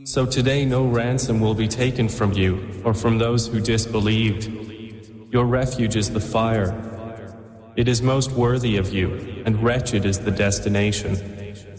So today no ransom will be taken from you or from those who disbelieved. Your refuge is the fire. It is most worthy of you, and wretched is the destination.